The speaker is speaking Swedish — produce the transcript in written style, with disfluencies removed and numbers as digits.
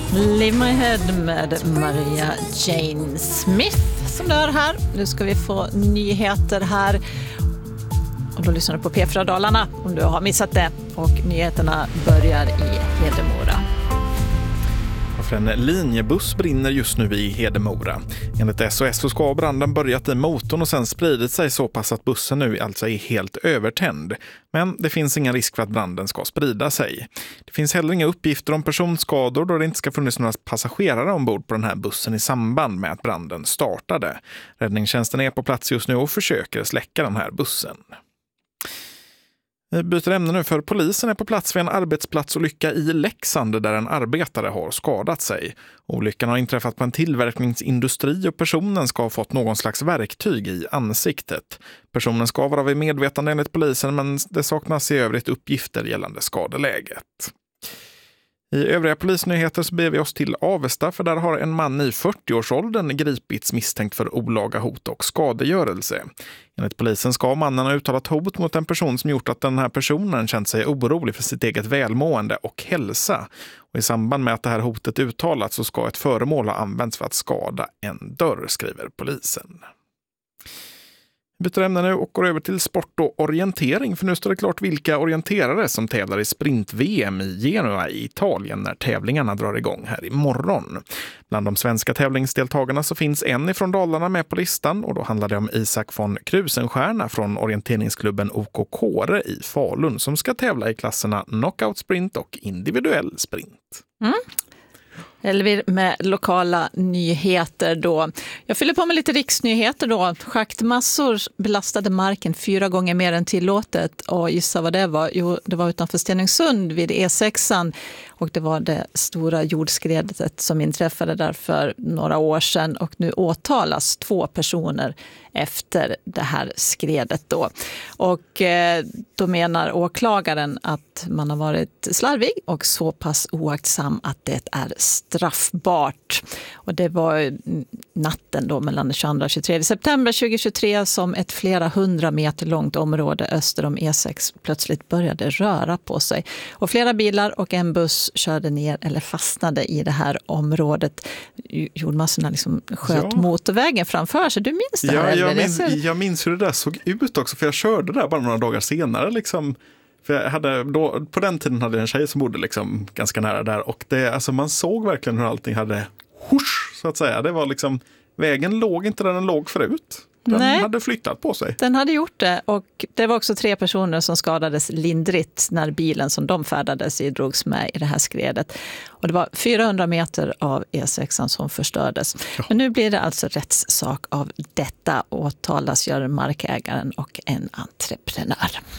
Leave My Head med Maria Jane Smith som du hör här. Nu ska vi få nyheter här. Och då lyssnar du på P4 Dalarna om du har missat det. Och nyheterna börjar i Hedemora. För en linjebuss brinner just nu i Hedemora. Enligt SOS så ska branden börjat i motorn och sen spridit sig så pass att bussen nu alltså är helt övertänd. Men det finns ingen risk för att branden ska sprida sig. Det finns heller inga uppgifter om personskador då det inte ska funnits några passagerare ombord på den här bussen i samband med att branden startade. Räddningstjänsten är på plats just nu och försöker släcka den här bussen. Vi byter ämne nu för polisen är på plats vid en arbetsplatsolycka i Leksand där en arbetare har skadat sig. Olyckan har inträffat på en tillverkningsindustri och personen ska ha fått någon slags verktyg i ansiktet. Personen ska vara vid medvetande enligt polisen men det saknas i övrigt uppgifter gällande skadeläget. I övriga polisnyheter så ber vi oss till Avesta för där har en man i 40-årsåldern gripits misstänkt för olaga hot och skadegörelse. Enligt polisen ska mannen ha uttalat hot mot en person som gjort att den här personen känt sig orolig för sitt eget välmående och hälsa. Och i samband med att det här hotet uttalats så ska ett föremål ha använts för att skada en dörr, skriver polisen. Vi byter ämne nu och går över till sport och orientering för nu står det klart vilka orienterare som tävlar i sprint-VM i Genua i Italien när tävlingarna drar igång här imorgon. Bland de svenska tävlingsdeltagarna så finns en ifrån Dalarna med på listan och då handlar det om Isak von Krusenstjerna från orienteringsklubben OK Kåre i Falun som ska tävla i klasserna knockout sprint och individuell sprint. Eller med lokala nyheter då. Jag fyller på med lite riksnyheter då. Schaktmassor belastade marken 4 gånger mer än tillåtet. Och gissa vad det var? Jo, det var utanför Stenungsund vid E6an. Och det var det stora jordskredet som inträffade där för några år sedan. Och nu åtalas 2 personer efter det här skredet då. Och då menar åklagaren att man har varit slarvig och så pass oaktsam att det är straffbart. Och det var natten då mellan den 22 och 23 september 2023 som ett flera 100 meter långt område öster om E6 plötsligt började röra på sig. Och flera bilar och en buss körde ner eller fastnade i det här området. Jordmassorna liksom sköt motorvägen framför sig. Du minns det här? Jag minns hur det där såg ut också för jag körde där bara några dagar senare liksom. För jag hade då, på den tiden hade jag en tjej som bodde liksom ganska nära där och det, alltså man såg verkligen hur allting hade husch, så att säga. Det var liksom, vägen låg inte där den låg förut. Den hade flyttat på sig. Den hade gjort det och det var också 3 personer som skadades lindrigt när bilen som de färdades i drogs med i det här skredet. Och det var 400 meter av E6 som förstördes. Ja. Men nu blir det alltså rättssak av detta. Åtalas gör markägaren och en entreprenör.